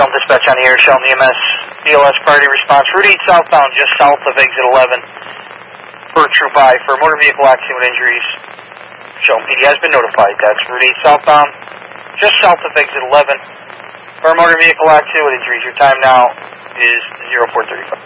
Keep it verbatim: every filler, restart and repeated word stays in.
Shelton Dispatch on the air. Shelton E M S, B L S priority response. Route eight southbound, just south of exit eleven. For Troop I for motor vehicle accident with injuries. Shelton P D has been notified. That's Route eight southbound, just south of exit eleven. For motor vehicle accident with injuries. Your time now is zero four thirty-five.